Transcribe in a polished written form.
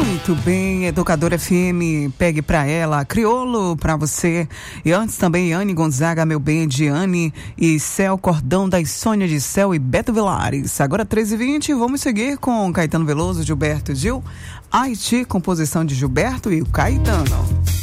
Muito bem, Educadora FM, pegue pra ela, Criolo pra você. E antes também, Anne Gonzaga, meu bem, Diane e Céu Cordão da Sônia de Céu e Beto Vilares. Agora 13h20, vamos seguir com Caetano Veloso, Gilberto Gil, Haiti, composição de Gilberto e o Caetano.